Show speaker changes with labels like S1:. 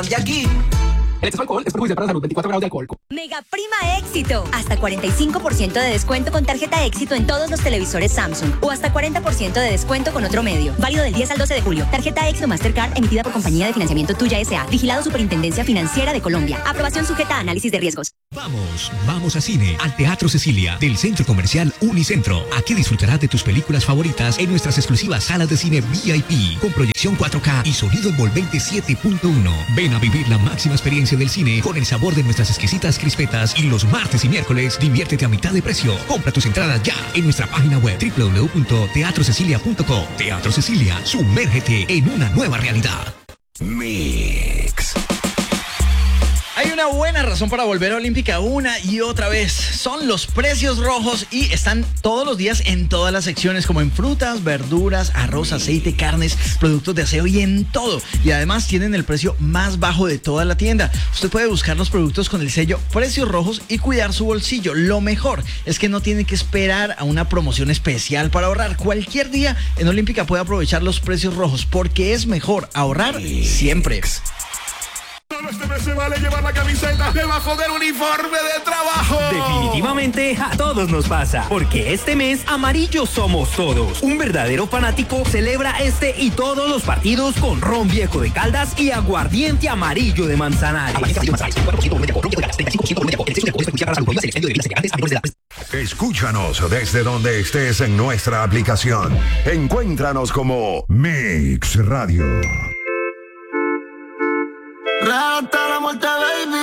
S1: van de aquí.
S2: El exceso de alcohol es perjudicial para la salud. 24 grados de alcohol.
S3: Mega Prima Éxito. Hasta 45% de descuento con tarjeta Éxito en todos los televisores Samsung. O hasta 40% de descuento con otro medio. Válido del 10 al 12 de julio. Tarjeta Éxito Mastercard emitida por Compañía de Financiamiento Tuya S.A. Vigilado Superintendencia Financiera de Colombia. Aprobación sujeta a análisis de riesgos.
S4: Vamos a cine, al Teatro Cecilia, del Centro Comercial Unicentro. Aquí disfrutarás de tus películas favoritas en nuestras exclusivas salas de cine VIP, con proyección 4K y sonido envolvente 7.1. Ven a vivir la máxima experiencia del cine con el sabor de nuestras exquisitas crispetas y los martes y miércoles diviértete a mitad de precio. Compra tus entradas ya en nuestra página web www.teatrocecilia.co. Teatro Cecilia, sumérgete en una nueva realidad.
S5: Mix. Hay una buena razón para volver a Olímpica una y otra vez. Son los precios rojos y están todos los días en todas las secciones, como en frutas, verduras, arroz, aceite, carnes, productos de aseo y en todo. Y además tienen el precio más bajo de toda la tienda. Usted puede buscar los productos con el sello Precios Rojos y cuidar su bolsillo. Lo mejor es que no tiene que esperar a una promoción especial para ahorrar. Cualquier día en Olímpica puede aprovechar los precios rojos, porque es mejor ahorrar siempre.
S6: Solo este mes se vale llevar la camiseta debajo del uniforme de trabajo.
S7: Definitivamente a todos nos pasa, porque este mes amarillos somos todos. Un verdadero fanático celebra este y todos los partidos con ron viejo de Caldas y aguardiente amarillo de Manzanares.
S8: Escúchanos desde donde estés en nuestra aplicación. Encuéntranos como Mix Radio.
S9: Hasta la muerte, baby.